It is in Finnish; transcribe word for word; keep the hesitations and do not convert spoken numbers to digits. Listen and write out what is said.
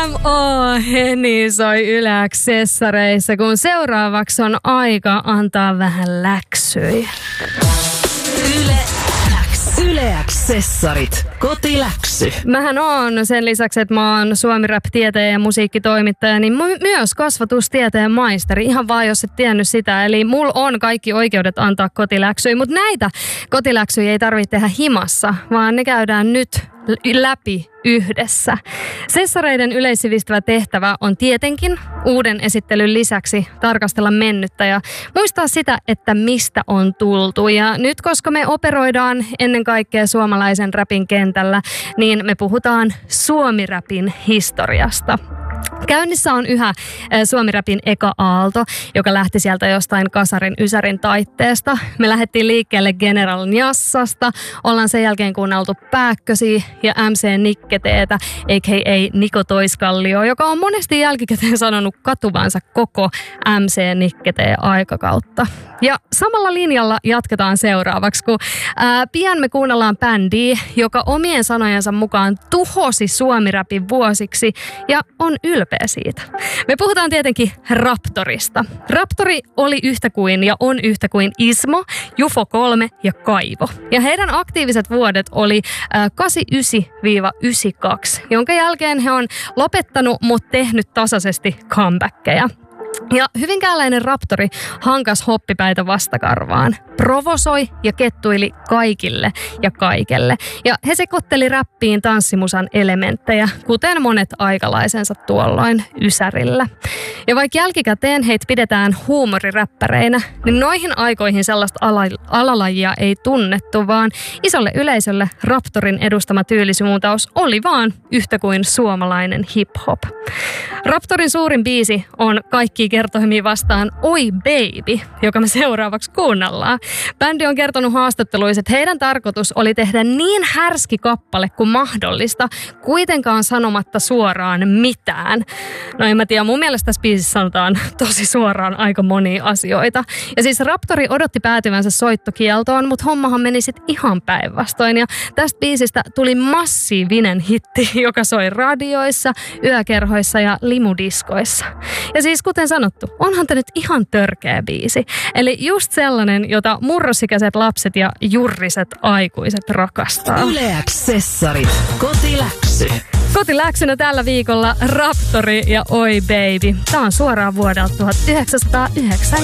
M O Heni soi Yle X:ssareissa, kun seuraavaksi on aika antaa vähän läksyjä. Yle X. Yle X:ssarit. Kotiläksy. Mähän oon sen lisäksi, että mä oon suomi-rap-tieteen ja musiikkitoimittaja, niin my- myös kasvatustieteen maisteri. Ihan vaan, jos et tiennyt sitä. Eli mulla on kaikki oikeudet antaa kotiläksyjä, mutta näitä kotiläksyjä ei tarvitse tehdä himassa, vaan ne käydään nyt läpi yhdessä. Sessareiden yleissivistävä tehtävä on tietenkin uuden esittelyn lisäksi tarkastella mennyttä ja muistaa sitä, että mistä on tultu. Ja nyt, koska me operoidaan ennen kaikkea suomalaisen räpin kentällä, niin me puhutaan suomi-räpin historiasta. Käynnissä on yhä suomi-räpin eka aalto, joka lähti sieltä jostain kasarin ysärin taitteesta. Me lähdettiin liikkeelle General Njassasta, ollaan sen jälkeen kuunneltu Pääkkösiä ja M C Nikketeetä, a k a Niko Toiskallio, joka on monesti jälkikäteen sanonut katuvansa koko M C Nikketeen aikakautta. Ja samalla linjalla jatketaan seuraavaksi, kun ää, pian me kuunnellaan bändiä, joka omien sanojensa mukaan tuhosi suomi-räpin vuosiksi ja on ylpeä siitä. Me puhutaan tietenkin Raptorista. Raptori oli yhtä kuin ja on yhtä kuin Ismo, Jufo kolme ja Kaivo. Ja heidän aktiiviset vuodet oli äh, kahdeksankymmentäyhdeksän yhdeksänkymmentäkaksi, jonka jälkeen he on lopettanut, mutta tehnyt tasaisesti comebackkejä. Ja hyvinkääläinen Raptori hankas hoppipäitä vastakarvaan, provosoi ja kettuili kaikille ja kaikelle. Ja he sekoitteli räppiin tanssimusan elementtejä, kuten monet aikalaisensa tuolloin ysärillä. Ja vaikka jälkikäteen heitä pidetään huumoriräppäreinä, niin noihin aikoihin sellaista ala- alalajia ei tunnettu, vaan isolle yleisölle Raptorin edustama tyylisuuntaus oli vaan yhtä kuin suomalainen hip-hop. Raptorin suurin biisi on Kaikki kertoimia vastaan Oi Baby, joka me seuraavaksi kuunnellaan. Bändi on kertonut haastatteluissa, että heidän tarkoitus oli tehdä niin härski kappale kuin mahdollista, kuitenkaan sanomatta suoraan mitään. No en mä tiedä, mun mielestä tässä biisissä sanotaan tosi suoraan aika monia asioita. Ja siis Raptori odotti päätyvänsä soittokieltoon, mutta hommahan meni sitten ihan päinvastoin. Ja tästä biisistä tuli massiivinen hitti, joka soi radioissa, yökerhoissa ja limudiskoissa. Ja siis kuten sanottu, onhan tämä nyt ihan törkeä biisi. Eli just sellainen, jota murrosikäiset lapset ja jurriset aikuiset rakastaa. Yle X:ssarit. Kotiläksy. Kotiläksynä tällä viikolla Raptori ja Oi Baby. Tämä on suoraan vuodelta tuhatyhdeksänsataayhdeksänkymmentä.